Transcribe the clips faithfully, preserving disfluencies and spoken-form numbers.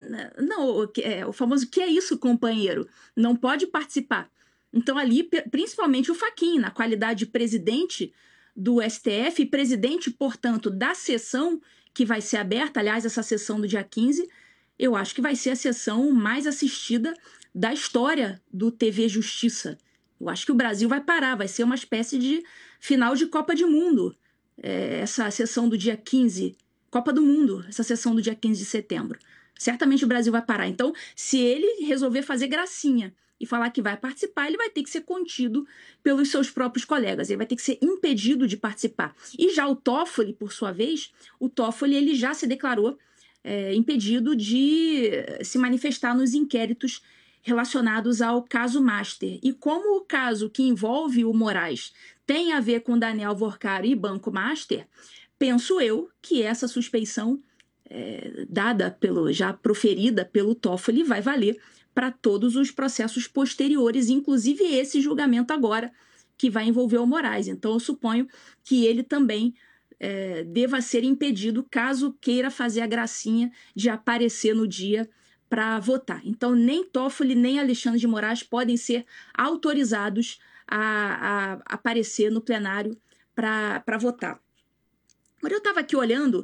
não, o, que- é, o famoso que é isso, companheiro? Não pode participar. Então, ali, pe- principalmente o Fachin, na qualidade de presidente do S T F, e presidente, portanto, da sessão que vai ser aberta, aliás, essa sessão do dia quinze, eu acho que vai ser a sessão mais assistida da história do T V Justiça. Eu acho que o Brasil vai parar, vai ser uma espécie de final de Copa de Mundo, é, essa sessão do dia quinze, Copa do Mundo, essa sessão do dia quinze de setembro. Certamente o Brasil vai parar. Então, se ele resolver fazer gracinha e falar que vai participar, ele vai ter que ser contido pelos seus próprios colegas, ele vai ter que ser impedido de participar. E já o Toffoli, por sua vez, o Toffoli ele já se declarou é, impedido de se manifestar nos inquéritos relacionados ao caso Master. E como o caso que envolve o Moraes tem a ver com Daniel Vorcaro e Banco Master, penso eu que essa suspeição é, dada pelo, já proferida pelo Toffoli vai valer para todos os processos posteriores, inclusive esse julgamento agora que vai envolver o Moraes. Então eu suponho que ele também é, deva ser impedido caso queira fazer a gracinha de aparecer no dia para votar. Então, nem Toffoli nem Alexandre de Moraes podem ser autorizados a, a aparecer no plenário para votar. Agora, eu estava aqui olhando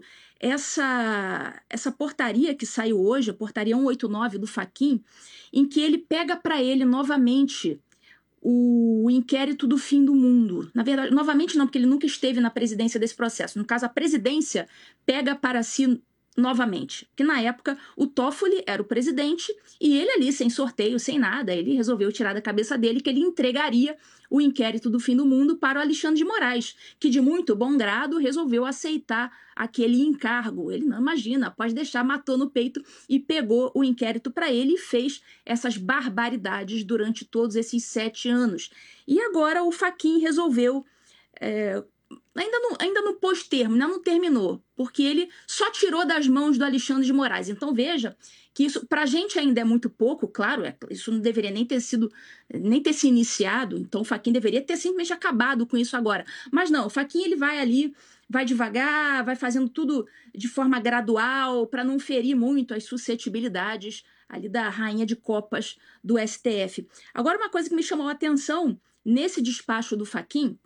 essa, essa portaria que saiu hoje, a portaria cento e oitenta e nove do Fachin, em que ele pega para ele novamente o inquérito do fim do mundo. Na verdade, novamente não, porque ele nunca esteve na presidência desse processo. No caso, a presidência pega para si novamente. Porque na época o Toffoli era o presidente e ele ali, sem sorteio, sem nada, ele resolveu tirar da cabeça dele que ele entregaria o inquérito do fim do mundo para o Alexandre de Moraes, que de muito bom grado resolveu aceitar aquele encargo. Ele não imagina, pode deixar, matou no peito e pegou o inquérito para ele e fez essas barbaridades durante todos esses sete anos. E agora o Fachin resolveu... É, Ainda não, ainda não pôs termo, ainda não terminou, porque ele só tirou das mãos do Alexandre de Moraes. Então veja que isso, para a gente ainda é muito pouco, claro, é, isso não deveria nem ter sido, nem ter se iniciado, então o Fachin deveria ter simplesmente acabado com isso agora. Mas não, o Fachin ele vai ali, vai devagar, vai fazendo tudo de forma gradual, para não ferir muito as suscetibilidades ali da rainha de copas do S T F. Agora, uma coisa que me chamou a atenção nesse despacho do Fachin,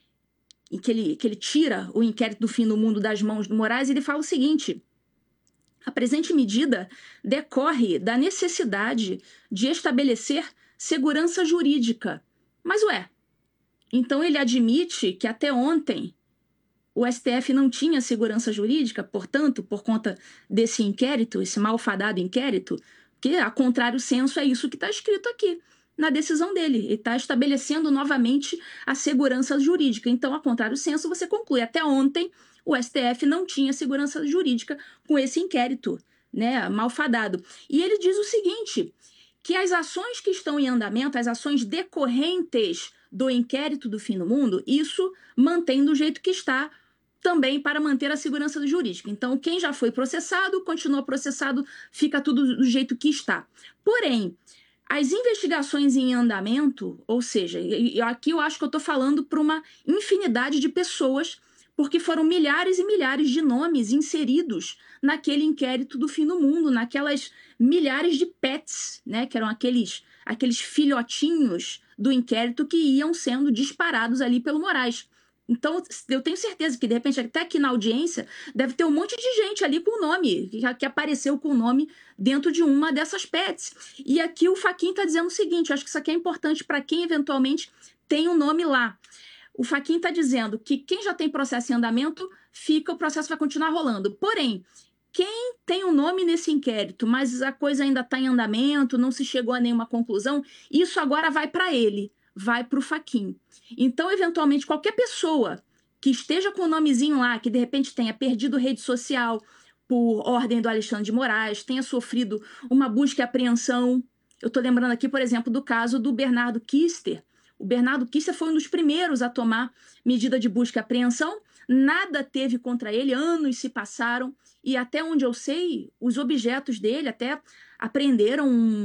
em que ele, que ele tira o inquérito do fim do mundo das mãos do Moraes, ele fala o seguinte: a presente medida decorre da necessidade de estabelecer segurança jurídica. Mas, ué, então ele admite que até ontem o S T F não tinha segurança jurídica, portanto, por conta desse inquérito, esse malfadado inquérito, que, a contrário senso, é isso que está escrito aqui na decisão dele. Ele está estabelecendo novamente a segurança jurídica. Então, a contrário senso, você conclui. Até ontem, o S T F não tinha segurança jurídica com esse inquérito, né, malfadado. E ele diz o seguinte, que as ações que estão em andamento, as ações decorrentes do inquérito do fim do mundo, isso mantém do jeito que está, também para manter a segurança jurídica. Então, quem já foi processado, continua processado, fica tudo do jeito que está. Porém, as investigações em andamento, ou seja, e aqui eu acho que eu estou falando para uma infinidade de pessoas, porque foram milhares e milhares de nomes inseridos naquele inquérito do fim do mundo, naquelas milhares de pets, né, que eram aqueles, aqueles filhotinhos do inquérito que iam sendo disparados ali pelo Moraes. Então, eu tenho certeza que, de repente, até aqui na audiência, deve ter um monte de gente ali com o nome, que, que apareceu com o nome dentro de uma dessas pets. E aqui o Fachin está dizendo o seguinte, eu acho que isso aqui é importante para quem, eventualmente, tem o um nome lá. O Fachin está dizendo que quem já tem processo em andamento, fica, o processo vai continuar rolando. Porém, quem tem o um nome nesse inquérito, mas a coisa ainda está em andamento, não se chegou a nenhuma conclusão, isso agora vai para ele, vai para o Fachin. Então, eventualmente, qualquer pessoa que esteja com o nomezinho lá, que de repente tenha perdido rede social por ordem do Alexandre de Moraes, tenha sofrido uma busca e apreensão. Eu estou lembrando aqui, por exemplo, do caso do Bernardo Kister. O Bernardo Kister foi um dos primeiros a tomar medida de busca e apreensão. Nada teve contra ele, anos se passaram, e até onde eu sei, os objetos dele até apreenderam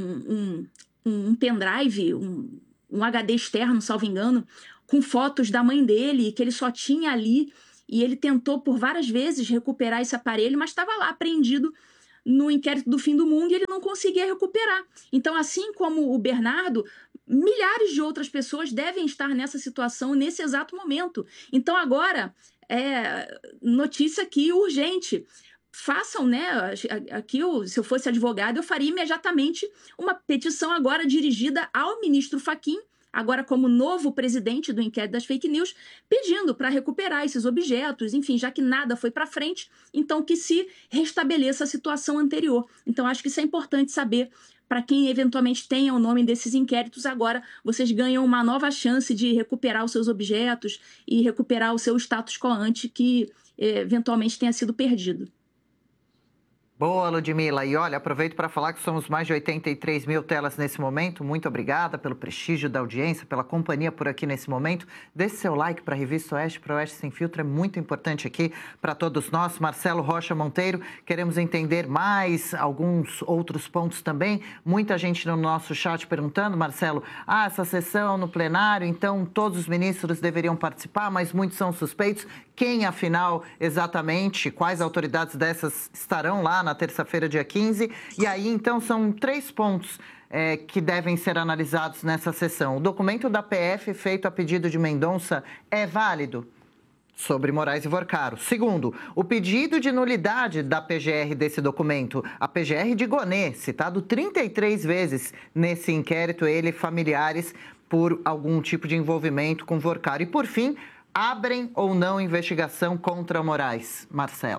um, um, um pendrive, um, um H D externo, salvo engano, com fotos da mãe dele, que ele só tinha ali, e ele tentou por várias vezes recuperar esse aparelho, mas estava lá apreendido no inquérito do fim do mundo e ele não conseguia recuperar. Então, assim como o Bernardo, milhares de outras pessoas devem estar nessa situação nesse exato momento. Então, agora, é, notícia aqui urgente. Façam, né? Aqui, eu, se eu fosse advogado, eu faria imediatamente uma petição agora dirigida ao ministro Fachin, agora como novo presidente do inquérito das fake news, pedindo para recuperar esses objetos, enfim, já que nada foi para frente, então que se restabeleça a situação anterior. Então, acho que isso é importante saber. Para quem eventualmente tenha o nome desses inquéritos, agora vocês ganham uma nova chance de recuperar os seus objetos e recuperar o seu status quo ante que eh, eventualmente tenha sido perdido. Boa, Ludmila. E olha, aproveito para falar que somos mais de oitenta e três mil telas nesse momento. Muito obrigada pelo prestígio da audiência, pela companhia por aqui nesse momento. Deixe seu like para a Revista Oeste, para o Oeste Sem Filtro. É muito importante aqui para todos nós. Marcelo Rocha Monteiro, queremos entender mais alguns outros pontos também. Muita gente no nosso chat perguntando, Marcelo, ah, essa sessão no plenário, então todos os ministros deveriam participar, mas muitos são suspeitos. Quem, afinal, exatamente, quais autoridades dessas estarão lá na terça-feira, dia quinze? E aí, então, são três pontos é, que devem ser analisados nessa sessão. O documento da P F, feito a pedido de Mendonça, é válido? Sobre Moraes e Vorcaro. Segundo, o pedido de nulidade da P G R desse documento, a P G R de Gonê, citado trinta e três vezes nesse inquérito, ele e familiares, por algum tipo de envolvimento com Vorcaro. E, por fim, abrem ou não investigação contra Moraes? Marcelo.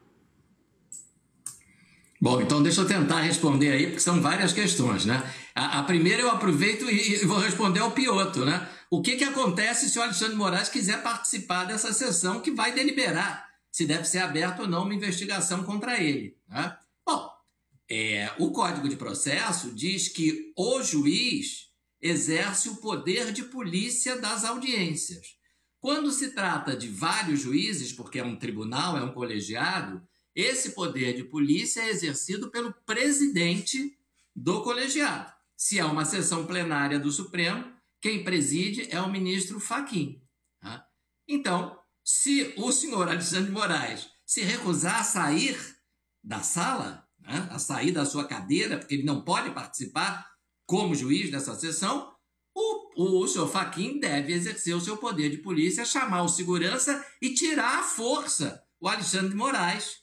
Bom, então deixa eu tentar responder aí, porque são várias questões, né? A, a primeira eu aproveito e, e vou responder ao Piotr, né? O que, que acontece se o Alexandre de Moraes quiser participar dessa sessão que vai deliberar se deve ser aberta ou não uma investigação contra ele, né? Bom, é, o Código de Processo diz que o juiz exerce o poder de polícia das audiências. Quando se trata de vários juízes, porque é um tribunal, é um colegiado, esse poder de polícia é exercido pelo presidente do colegiado. Se é uma sessão plenária do Supremo, quem preside é o ministro Fachin. Tá? Então, se o senhor Alexandre de Moraes se recusar a sair da sala, né, a sair da sua cadeira, porque ele não pode participar como juiz dessa sessão, O, o senhor Fachin deve exercer o seu poder de polícia, chamar o segurança e tirar à força o Alexandre de Moraes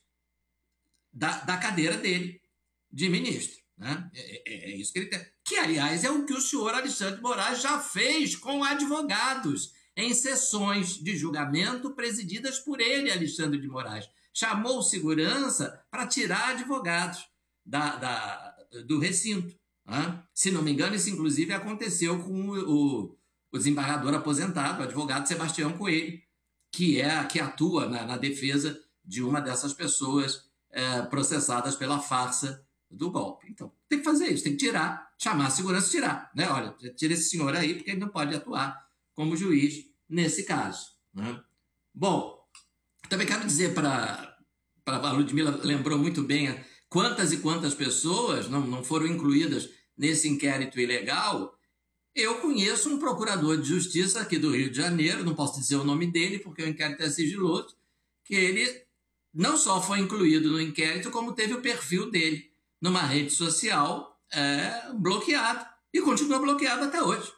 da, da cadeira dele, de ministro. Né? É, é, é isso que ele tem. Que, aliás, é o que o senhor Alexandre de Moraes já fez com advogados em sessões de julgamento presididas por ele, Alexandre de Moraes. Chamou o segurança para tirar advogados da, da, do recinto. Né? Se não me engano, isso inclusive aconteceu com o, o desembargador aposentado, o advogado Sebastião Coelho, que, é, que atua na, na defesa de uma dessas pessoas é, processadas pela farsa do golpe. Então, tem que fazer isso, tem que tirar, chamar a segurança e tirar. Né? Olha, tira esse senhor aí, porque ele não pode atuar como juiz nesse caso. Né? Bom, também quero dizer para a Ludmila, lembrou muito bem quantas e quantas pessoas não, não foram incluídas nesse inquérito ilegal. Eu conheço um procurador de justiça aqui do Rio de Janeiro, não posso dizer o nome dele porque o inquérito é sigiloso, que ele não só foi incluído no inquérito, como teve o perfil dele numa rede social é, bloqueado, e continua bloqueado até hoje.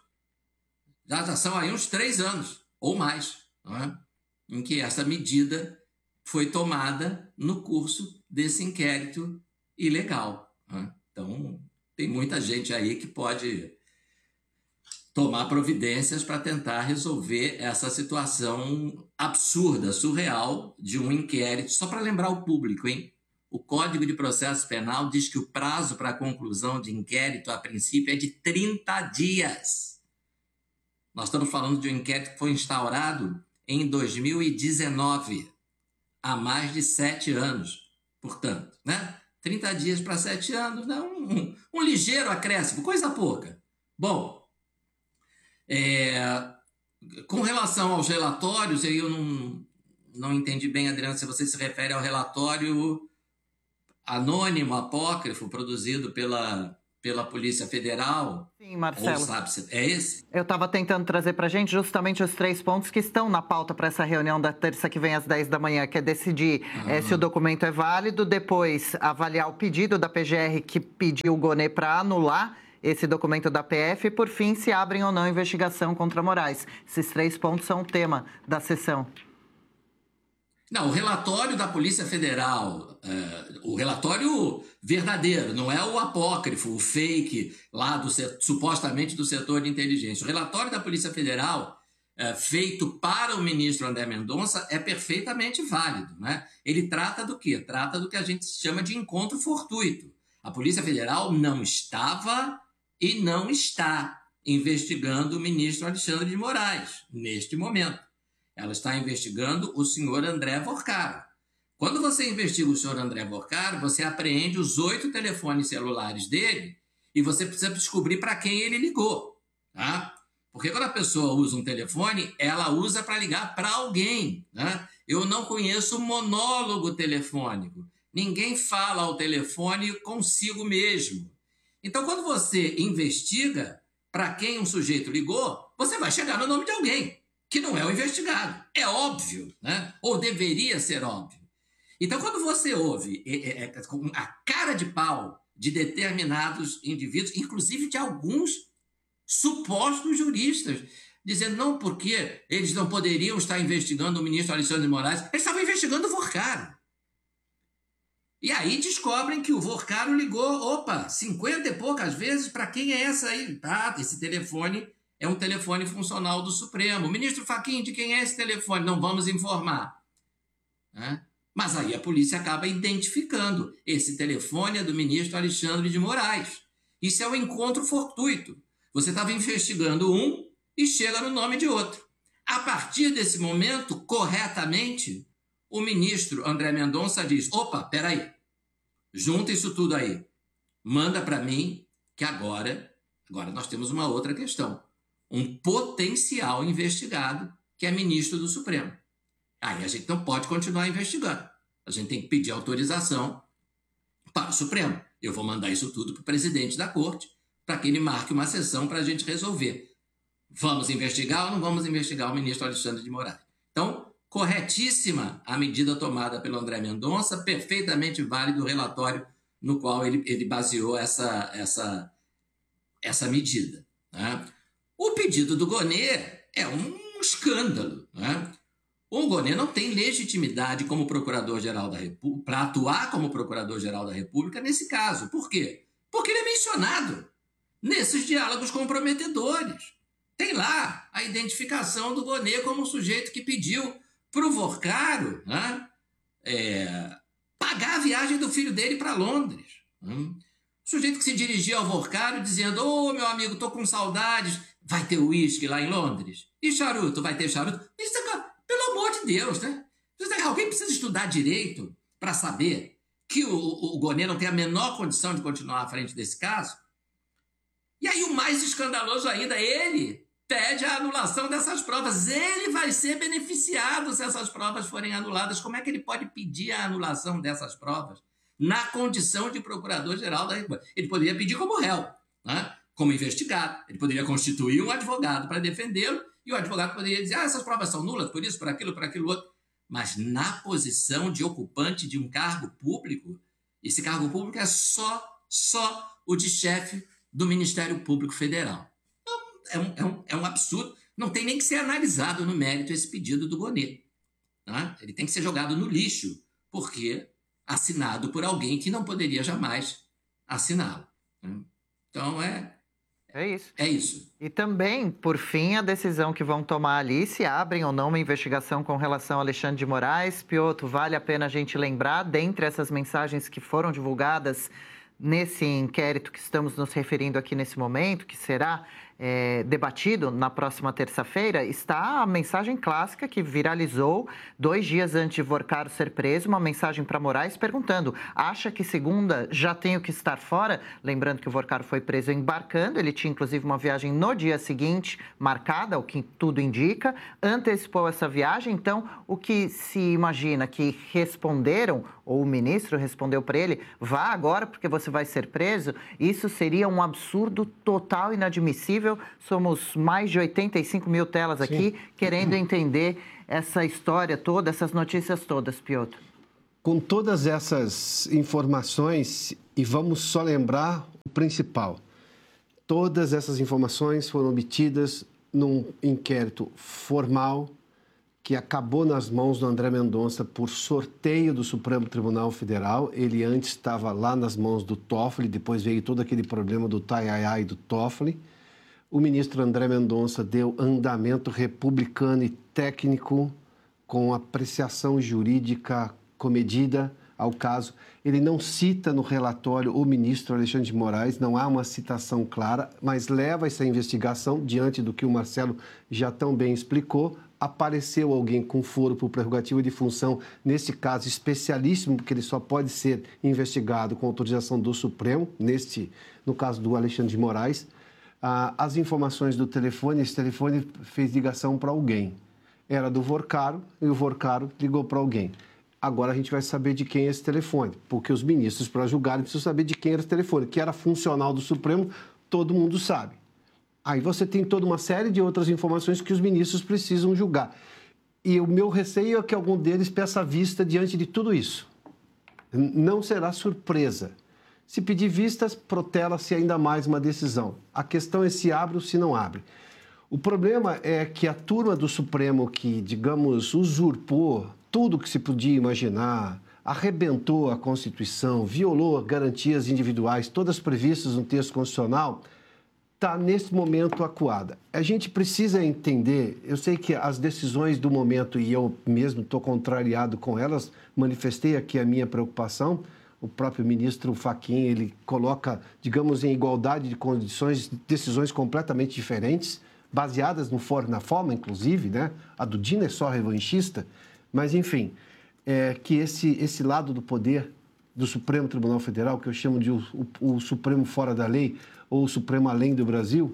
Já, já são aí uns três anos, ou mais, não é? Em que essa medida foi tomada no curso desse inquérito ilegal. Não é? Então, tem muita gente aí que pode tomar providências para tentar resolver essa situação absurda, surreal, de um inquérito. Só para lembrar o público, hein? O Código de Processo Penal diz que o prazo para a conclusão de inquérito, a princípio, é de trinta dias. Nós estamos falando de um inquérito que foi instaurado em dois mil e dezenove, há mais de sete anos, portanto, né? trinta dias para sete anos, né? um, um, um ligeiro acréscimo, coisa pouca. Bom, é, com relação aos relatórios, eu não, não entendi bem, Adriano, se você se refere ao relatório anônimo, apócrifo, produzido pela, pela Polícia Federal? Sim, Marcelo. Ou sabe, é esse? Eu estava tentando trazer para a gente justamente os três pontos que estão na pauta para essa reunião da terça que vem às dez da manhã, que é decidir uhum. é, se o documento é válido, depois avaliar o pedido da P G R que pediu o Gonê para anular esse documento da P F e, por fim, se abrem ou não investigação contra Moraes. Esses três pontos são o tema da sessão. Não, o relatório da Polícia Federal, é, o relatório verdadeiro, não é o apócrifo, o fake lá do supostamente do setor de inteligência. O relatório da Polícia Federal, é, feito para o ministro André Mendonça, é perfeitamente válido, né? Ele trata do quê? Trata do que a gente chama de encontro fortuito. A Polícia Federal não estava e não está investigando o ministro Alexandre de Moraes neste momento. Ela está investigando o senhor André Vorcaro. Quando você investiga o senhor André Vorcaro, você apreende os oito telefones celulares dele e você precisa descobrir para quem ele ligou, tá? Porque quando a pessoa usa um telefone, ela usa para ligar para alguém, né? Eu não conheço monólogo telefônico. Ninguém fala ao telefone consigo mesmo. Então, quando você investiga para quem um sujeito ligou, você vai chegar no nome de alguém, que não é o investigado. É óbvio, né? Ou deveria ser óbvio. Então, quando você ouve é, é, a cara de pau de determinados indivíduos, inclusive de alguns supostos juristas, dizendo, não, porque eles não poderiam estar investigando o ministro Alexandre de Moraes, eles estavam investigando o Vorcaro. E aí descobrem que o Vorcaro ligou, opa, cinquenta e poucas vezes, para quem é essa aí? Ah, esse telefone é um telefone funcional do Supremo. Ministro Fachin, de quem é esse telefone? Não vamos informar. Né? Mas aí a polícia acaba identificando. Esse telefone é do ministro Alexandre de Moraes. Isso é um encontro fortuito. Você estava investigando um e chega no nome de outro. A partir desse momento, corretamente, o ministro André Mendonça diz, opa, peraí, junta isso tudo aí. Manda para mim que agora, agora nós temos uma outra questão. Um potencial investigado que é ministro do Supremo. Aí a gente não pode continuar investigando. A gente tem que pedir autorização para o Supremo. Eu vou mandar isso tudo para o presidente da corte para que ele marque uma sessão para a gente resolver. Vamos investigar ou não vamos investigar o ministro Alexandre de Moraes? Então, corretíssima a medida tomada pelo André Mendonça, perfeitamente válido o relatório no qual ele, ele baseou essa, essa, essa medida. Né? O pedido do Gonê é um escândalo. Né? O Gonê não tem legitimidade como procurador-geral da República, para atuar como procurador-geral da República nesse caso. Por quê? Porque ele é mencionado nesses diálogos comprometedores. Tem lá a identificação do Gonê como um sujeito que pediu para o Vorcaro, né, é, pagar a viagem do filho dele para Londres. Né? Sujeito que se dirigia ao Vorcaro dizendo, ô, oh, meu amigo, tô com saudades, vai ter uísque lá em Londres? E charuto, vai ter charuto? Isso é, pelo amor de Deus, né? Alguém precisa estudar direito para saber que o, o Gonê não tem a menor condição de continuar à frente desse caso? E aí o mais escandaloso ainda, ele pede a anulação dessas provas. Ele vai ser beneficiado se essas provas forem anuladas. Como é que ele pode pedir a anulação dessas provas na condição de procurador-geral da República? Ele poderia pedir como réu, né? Como investigado. Ele poderia constituir um advogado para defendê-lo e o advogado poderia dizer, ah, essas provas são nulas, por isso, por aquilo, por aquilo outro. Mas na posição de ocupante de um cargo público, esse cargo público é só, só o de chefe do Ministério Público Federal. É um, é, um, é um absurdo. Não tem nem que ser analisado no mérito esse pedido do Gonê. Né? Ele tem que ser jogado no lixo, porque assinado por alguém que não poderia jamais assiná-lo. Né? Então, é... É isso. É isso. E também, por fim, a decisão que vão tomar ali, se abrem ou não uma investigação com relação a Alexandre de Moraes. Piotr, vale a pena a gente lembrar, dentre essas mensagens que foram divulgadas nesse inquérito que estamos nos referindo aqui nesse momento, que será é, debatido na próxima terça-feira, está a mensagem clássica que viralizou dois dias antes de Vorcaro ser preso, uma mensagem para Moraes perguntando: acha que segunda já tenho que estar fora? Lembrando que o Vorcaro foi preso embarcando, ele tinha inclusive uma viagem no dia seguinte marcada, o que tudo indica, antecipou essa viagem. Então, o que se imagina que responderam, ou o ministro respondeu para ele: vá agora porque você vai ser preso, isso seria um absurdo total, inadmissível. Somos mais de oitenta e cinco mil telas aqui, sim, querendo entender essa história toda, essas notícias todas, Piotr. Com todas essas informações, e vamos só lembrar o principal, todas essas informações foram obtidas num inquérito formal que acabou nas mãos do André Mendonça por sorteio do Supremo Tribunal Federal. Ele antes estava lá nas mãos do Toffoli, depois veio todo aquele problema do Taiaiá e do Toffoli. O ministro André Mendonça deu andamento republicano e técnico com apreciação jurídica comedida ao caso. Ele não cita no relatório o ministro Alexandre de Moraes, não há uma citação clara, mas leva essa investigação diante do que o Marcelo já tão bem explicou. Apareceu alguém com foro por prerrogativa de função, nesse caso especialíssimo, porque ele só pode ser investigado com autorização do Supremo, neste, no caso do Alexandre de Moraes. Ah, as informações do telefone, esse telefone fez ligação para alguém. Era do Vorcaro e o Vorcaro ligou para alguém. Agora a gente vai saber de quem é esse telefone, porque os ministros, para julgarem, precisam saber de quem era esse telefone. Que era funcional do Supremo, todo mundo sabe. Aí você tem toda uma série de outras informações que os ministros precisam julgar. E o meu receio é que algum deles peça vista diante de tudo isso. Não será surpresa. Se pedir vistas, protela-se ainda mais uma decisão. A questão é se abre ou se não abre. O problema é que a turma do Supremo que, digamos, usurpou tudo que se podia imaginar, arrebentou a Constituição, violou garantias individuais, todas previstas no texto constitucional, está nesse momento acuada. A gente precisa entender, eu sei que as decisões do momento, e eu mesmo estou contrariado com elas, manifestei aqui a minha preocupação. O próprio ministro Fachin, ele coloca, digamos, em igualdade de condições, decisões completamente diferentes, baseadas no for, na forma, inclusive, né? A do Dino é só revanchista, mas, enfim, é, que esse, esse lado do poder do Supremo Tribunal Federal, que eu chamo de o, o, o Supremo fora da lei, ou o Supremo além do Brasil,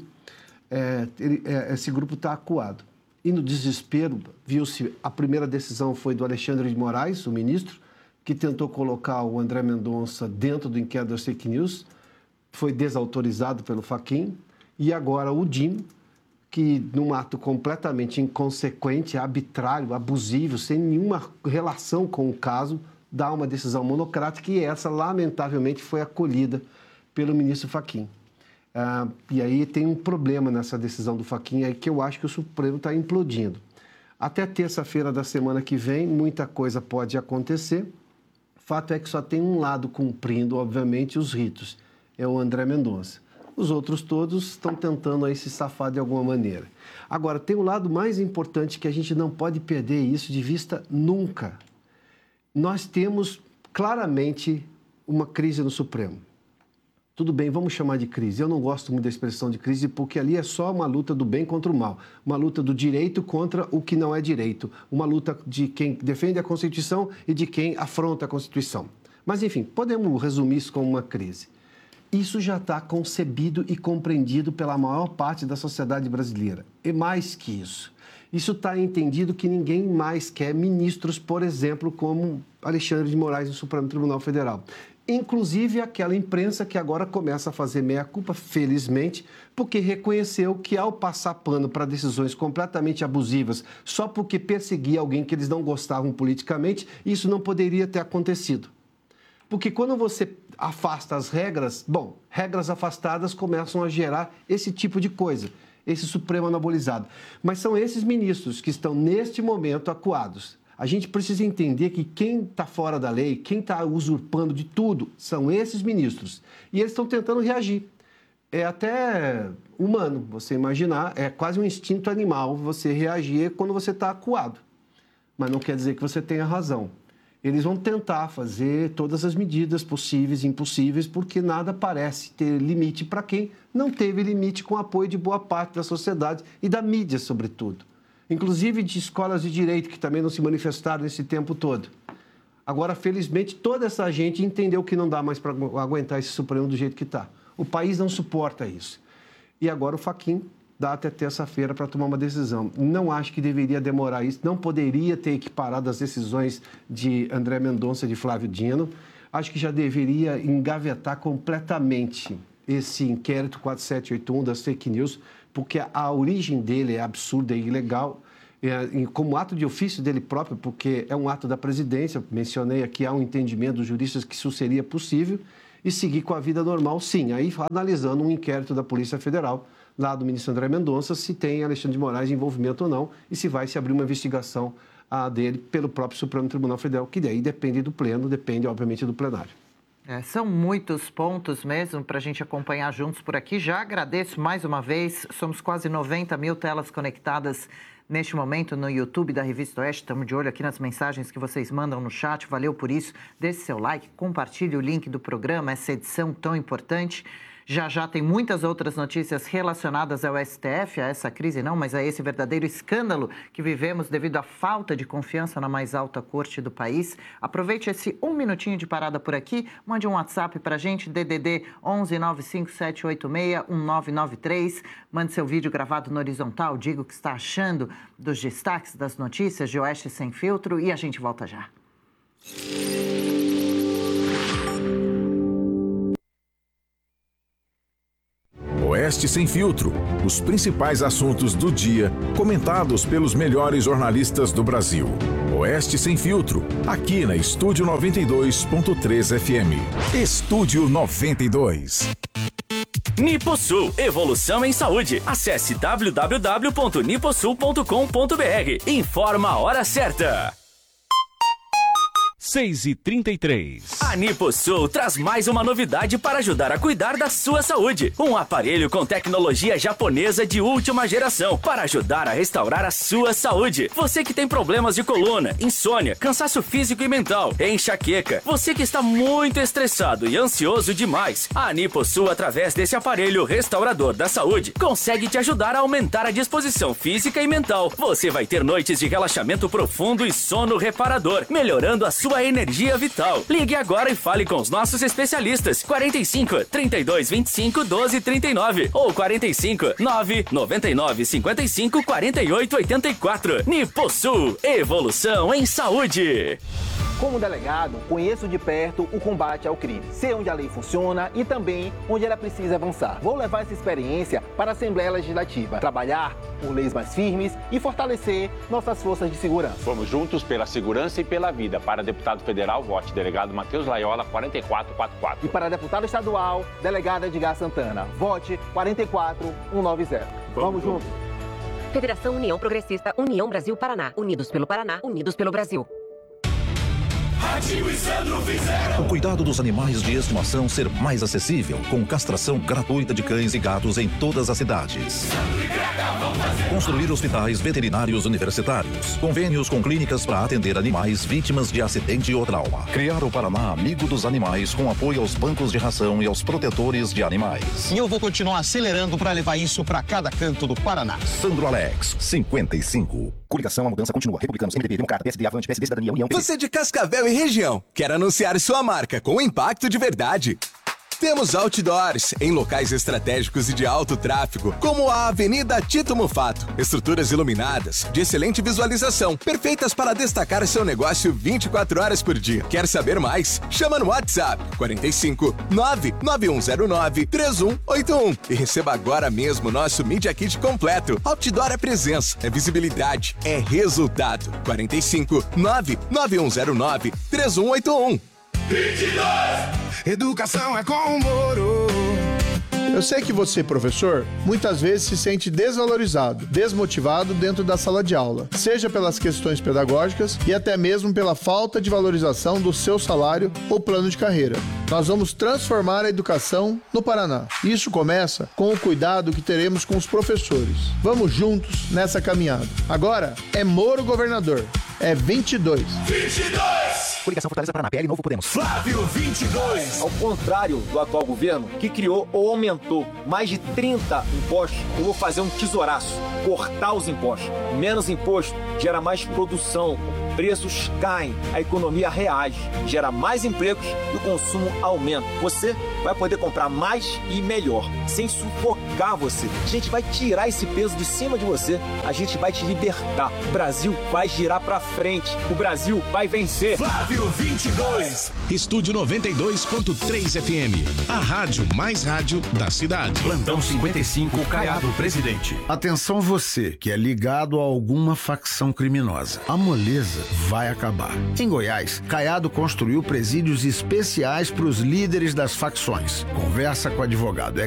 é, ele, é, esse grupo está acuado. E no desespero, viu-se, a primeira decisão foi do Alexandre de Moraes, o ministro, que tentou colocar o André Mendonça dentro do inquérito das fake news, foi desautorizado pelo Fachin, e agora o Dino, que num ato completamente inconsequente, arbitrário, abusivo, sem nenhuma relação com o caso, dá uma decisão monocrática, e essa, lamentavelmente, foi acolhida pelo ministro Fachin. Ah, e aí tem um problema nessa decisão do Fachin, aí que eu acho que o Supremo está implodindo. Até terça-feira da semana que vem, muita coisa pode acontecer. Fato é que só tem um lado cumprindo, obviamente, os ritos. É o André Mendonça. Os outros todos estão tentando aí se safar de alguma maneira. Agora, tem um lado mais importante que a gente não pode perder isso de vista nunca. Nós temos claramente uma crise no Supremo. Tudo bem, vamos chamar de crise. Eu não gosto muito da expressão de crise, porque ali é só uma luta do bem contra o mal. Uma luta do direito contra o que não é direito. Uma luta de quem defende a Constituição e de quem afronta a Constituição. Mas, enfim, podemos resumir isso como uma crise. Isso já está concebido e compreendido pela maior parte da sociedade brasileira. E mais que isso, isso está entendido que ninguém mais quer ministros, por exemplo, como Alexandre de Moraes no Supremo Tribunal Federal. Inclusive aquela imprensa que agora começa a fazer meia-culpa, felizmente, porque reconheceu que ao passar pano para decisões completamente abusivas só porque perseguia alguém que eles não gostavam politicamente, isso não poderia ter acontecido. Porque quando você afasta as regras, bom, regras afastadas começam a gerar esse tipo de coisa, esse Supremo anabolizado. Mas são esses ministros que estão, neste momento, acuados. A gente precisa entender que quem está fora da lei, quem está usurpando de tudo, são esses ministros. E eles estão tentando reagir. É até humano você imaginar, é quase um instinto animal você reagir quando você está acuado. Mas não quer dizer que você tenha razão. eles vão tentar fazer todas as medidas possíveis e impossíveis, porque nada parece ter limite para quem não teve limite com o apoio de boa parte da sociedade e da mídia, sobretudo. Inclusive de escolas de direito, que também não se manifestaram esse tempo todo. Agora, felizmente, toda essa gente entendeu que não dá mais para aguentar esse Supremo do jeito que está. O país não suporta isso. E agora o Fachin dá até terça-feira para tomar uma decisão. Não acho que deveria demorar isso, não poderia ter equiparado as decisões de André Mendonça e de Flávio Dino. Acho que já deveria engavetar completamente esse inquérito quatro sete oito um das fake news, porque a origem dele é absurda e ilegal, é, como ato de ofício dele próprio, porque é um ato da presidência. Mencionei aqui, há um entendimento dos juristas que isso seria possível, e seguir com a vida normal, sim, aí analisando um inquérito da Polícia Federal, lá do ministro André Mendonça, se tem Alexandre de Moraes envolvimento ou não, e se vai se abrir uma investigação a, dele pelo próprio Supremo Tribunal Federal, que daí depende do pleno, depende, obviamente, do plenário. É, são muitos pontos mesmo para a gente acompanhar juntos por aqui. Já agradeço mais uma vez, somos quase noventa mil telas conectadas neste momento no YouTube da Revista Oeste. Estamos de olho aqui nas mensagens que vocês mandam no chat. Valeu por isso. Deixe seu like, compartilhe o link do programa, essa edição tão importante. Já já tem muitas outras notícias relacionadas ao S T F, a essa crise não, mas a esse verdadeiro escândalo que vivemos devido à falta de confiança na mais alta corte do país. Aproveite esse um minutinho de parada por aqui, mande um WhatsApp para a gente, D D D onze nove cinco sete oito seis um nove nove três. Mande seu vídeo gravado no horizontal, diga o que está achando dos destaques das notícias de Oeste Sem Filtro e a gente volta já. Oeste Sem Filtro, os principais assuntos do dia, comentados pelos melhores jornalistas do Brasil. Oeste Sem Filtro, aqui na Estúdio noventa e dois ponto três F M. Estúdio noventa e dois. Niposul, evolução em saúde. Acesse w w w ponto niposul ponto com ponto b r. Informa a hora certa. seis e trinta e três. A Niposul traz mais uma novidade para ajudar a cuidar da sua saúde. Um aparelho com tecnologia japonesa de última geração para ajudar a restaurar a sua saúde. Você que tem problemas de coluna, insônia, cansaço físico e mental, enxaqueca, você que está muito estressado e ansioso demais, a Niposul, através desse aparelho restaurador da saúde, consegue te ajudar a aumentar a disposição física e mental. Você vai ter noites de relaxamento profundo e sono reparador, melhorando a sua energia vital. Ligue agora e fale com os nossos especialistas. quarenta e cinco, trinta e dois, vinte e cinco, doze, trinta e nove ou quarenta e cinco, nove, noventa e nove, cinquenta e cinco, quarenta e oito, oitenta e quatro. Niposul, evolução em saúde. Como delegado, conheço de perto o combate ao crime. Sei onde a lei funciona e também onde ela precisa avançar. Vou levar essa experiência para a Assembleia Legislativa, trabalhar por leis mais firmes e fortalecer nossas forças de segurança. Vamos juntos pela segurança e pela vida. Para deputado federal, vote delegado Matheus Laiola, quarenta e quatro quarenta e quatro. E para deputado estadual, delegado Edgar Santana, vote quarenta e quatro cento e noventa. Vamos, Vamos juntos. Federação União Progressista, União Brasil Paraná. Unidos pelo Paraná, unidos pelo Brasil. O cuidado dos animais de estimação ser mais acessível, com castração gratuita de cães e gatos em todas as cidades. Construir hospitais veterinários universitários, convênios com clínicas para atender animais vítimas de acidente ou trauma. Criar o Paraná Amigo dos Animais com apoio aos bancos de ração e aos protetores de animais. E eu vou continuar acelerando para levar isso para cada canto do Paraná. Sandro Alex, cinquenta e cinco. Coligação, a mudança continua. Republicanos, M D B, Democrata, P S D, Avante, P S D, Cidadania, União... Você de Cascavel e região, quer anunciar sua marca com impacto de verdade? Temos outdoors em locais estratégicos e de alto tráfego, como a Avenida Tito Mufato. Estruturas iluminadas, de excelente visualização, perfeitas para destacar seu negócio vinte e quatro horas por dia. Quer saber mais? Chama no WhatsApp quarenta e cinco, nove nove um zero nove, três um oito um e receba agora mesmo nosso Media Kit completo. Outdoor é presença, é visibilidade, é resultado. quarenta e cinco, nove nove um zero nove, três um oito um. vinte e dois. Educação é com o Moro. Eu sei que você, professor, muitas vezes se sente desvalorizado, desmotivado dentro da sala de aula, seja pelas questões pedagógicas e até mesmo pela falta de valorização do seu salário ou plano de carreira. Nós vamos transformar a educação no Paraná. Isso começa com o cuidado que teremos com os professores. Vamos juntos nessa caminhada. Agora é Moro governador. É vinte e dois. vinte e dois. Coligação Fortaleza Paraná, P L Novo Podemos. Flávio vinte e dois. Ao contrário do atual governo, que criou ou aumentou mais de trinta impostos, eu vou fazer um tesouraço, cortar os impostos. Menos imposto gera mais produção, preços caem, a economia reage, gera mais empregos e o consumo aumenta. Você vai poder comprar mais e melhor, sem sufocar você. A gente vai tirar esse peso de cima de você, a gente vai te libertar. O Brasil vai girar pra frente, o Brasil vai vencer. Flávio vinte e dois. Estúdio noventa e dois ponto três F M, a rádio mais rádio da cidade. Plantão cinquenta e cinco, Caiado Presidente. Atenção você que é ligado a alguma facção criminosa. A moleza vai acabar. Em Goiás, Caiado construiu presídios especiais para os líderes das facções. Conversa com o advogado